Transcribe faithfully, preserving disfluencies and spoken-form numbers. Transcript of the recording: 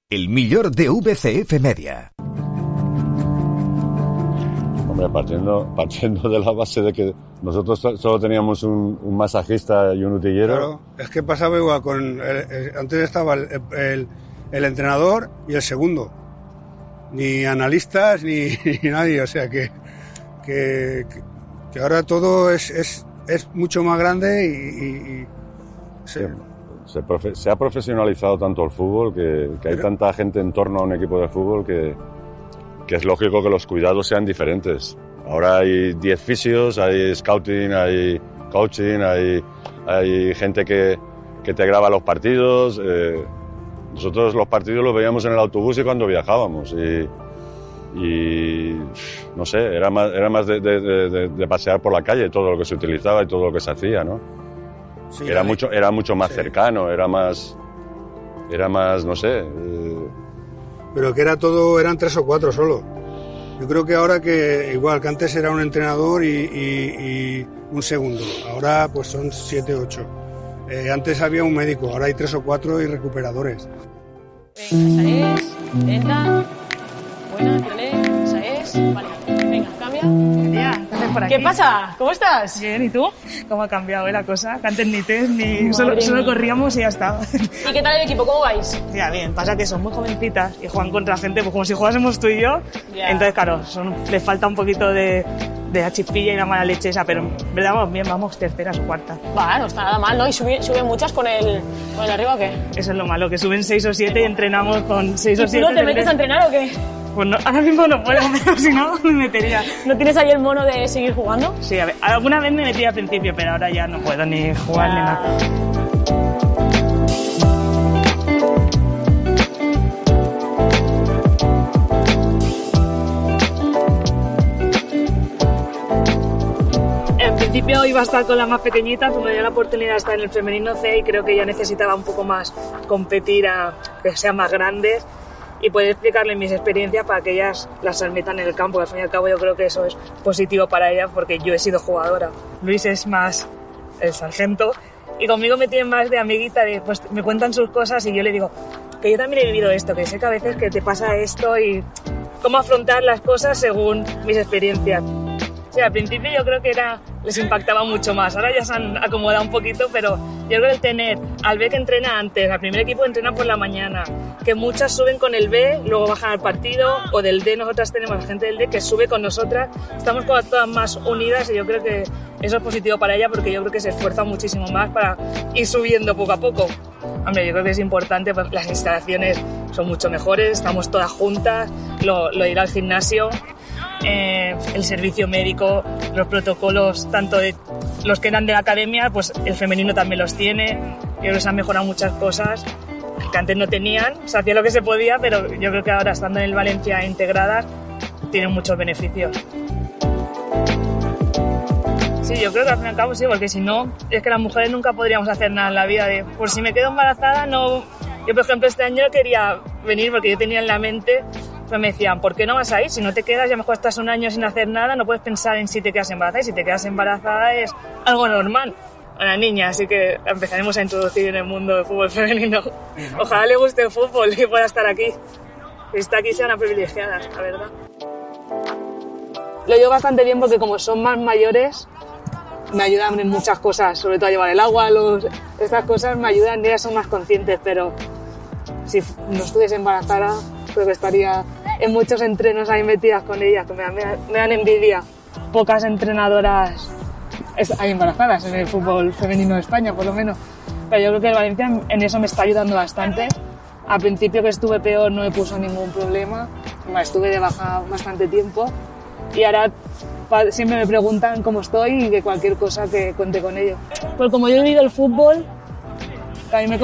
El millor de V C F Media. Hombre, partiendo, partiendo de la base de que nosotros solo teníamos un, un masajista y un utillero. Claro, es que pasaba igual con... El, el, antes estaba el, el, el entrenador y el segundo. Ni analistas ni, ni nadie, o sea que, que, que ahora todo es, es, es mucho más grande y... y, y sí. Se, profe, se ha profesionalizado tanto el fútbol que, que hay Pero... tanta gente en torno a un equipo de fútbol que, que es lógico que los cuidados sean diferentes. Ahora hay diez fisios, hay scouting, hay coaching, hay, hay gente que, que te graba los partidos. Eh, nosotros los partidos los veíamos en el autobús y cuando viajábamos. Y, y no sé, era más, era más de, de, de, de pasear por la calle todo lo que se utilizaba y todo lo que se hacía, ¿no? Sí, era, mucho, era mucho más sí. cercano, era más, era más, no sé. Eh... Pero que era todo, eran tres o cuatro solo. Yo creo que ahora que, igual que antes era un entrenador y, y, y un segundo, ahora pues son siete, ocho. Eh, antes había un médico, ahora hay tres o cuatro y recuperadores. Venga, esa es, lenta, buena, tiene, esa es, vale, venga, cambia. Ya, por aquí. ¿Qué pasa? ¿Cómo estás? Bien, ¿y tú? ¿Cómo ha cambiado eh, la cosa? Que antes ni test, ni solo, solo corríamos y ya está. ¿Y qué tal el equipo? ¿Cómo vais? Ya, bien, pasa que son muy jovencitas y juegan contra gente pues como si jugásemos tú y yo. Yeah. Entonces, claro, son, les falta un poquito de, de la chispilla y la mala leche esa, pero en verdad vamos bien, vamos terceras o cuartas. Va, no está nada mal, ¿no? ¿Y suben, suben muchas con el, con el arriba o qué? Eso es lo malo, que suben seis o siete y entrenamos con seis o siete. ¿Y tú no te metes a entrenar o qué? Pues no, ahora mismo no puedo, pero si no me metería. ¿No tienes ahí el mono de seguir jugando? Sí, a ver, alguna vez me metí al principio, pero ahora ya no puedo ni jugar ni nada. En principio iba a estar con la más pequeñita, pero me dio la oportunidad de estar en el femenino C y creo que ya necesitaba un poco más competir a que sean más grandes y poder explicarles mis experiencias para que ellas las admitan en el campo. Al fin y al cabo yo creo que eso es positivo para ellas porque yo he sido jugadora. Luis es más el sargento y conmigo me tienen más de amiguita, de, pues me cuentan sus cosas y yo le digo que yo también he vivido esto, que sé que a veces que te pasa esto y cómo afrontar las cosas según mis experiencias. Sí, al principio yo creo que era, les impactaba mucho más, ahora ya se han acomodado un poquito, pero yo creo que el tener al B que entrena antes, al primer equipo entrena por la mañana, que muchas suben con el B, luego bajan al partido, o del D nosotras tenemos gente del D que sube con nosotras, estamos como todas más unidas y yo creo que eso es positivo para ella porque yo creo que se esfuerza muchísimo más para ir subiendo poco a poco. Hombre, yo creo que es importante, pues las instalaciones son mucho mejores, estamos todas juntas, lo, lo de ir al gimnasio, eh, el servicio médico, los protocolos, tanto de los que eran de la academia, pues el femenino también los tiene. Yo creo que se han mejorado muchas cosas que antes no tenían, se hacía lo que se podía, pero yo creo que ahora estando en el Valencia integradas tienen muchos beneficios. Sí, yo creo que al fin y al cabo sí, porque si no, es que las mujeres nunca podríamos hacer nada en la vida. De, por si me quedo embarazada, no... Yo, por ejemplo, este año quería venir porque yo tenía en la mente, pues me decían, ¿por qué no vas a ir? Si no te quedas, ya mejor estás un año sin hacer nada, no puedes pensar en si te quedas embarazada. Y si te quedas embarazada es algo normal a la niña, así que empezaremos a introducir en el mundo del fútbol femenino. Ojalá le guste el fútbol y pueda estar aquí. Si está aquí, sean privilegiadas, la verdad. Lo llevo bastante bien porque como son más mayores, me ayudan en muchas cosas, sobre todo a llevar el agua, los, estas cosas me ayudan, ellas son más conscientes, pero si no estuviese embarazada, creo que estaría en muchos entrenos ahí metidas con ellas, que me, me, me dan envidia. Pocas entrenadoras hay embarazadas en el fútbol femenino de España, por lo menos, pero yo creo que el Valencia en eso me está ayudando bastante. Al principio que estuve peor no me puso ningún problema, estuve de baja bastante tiempo y ahora siempre me preguntan cómo estoy y que cualquier cosa que cuente con ello. Pues como yo he vivido el fútbol, que a mí me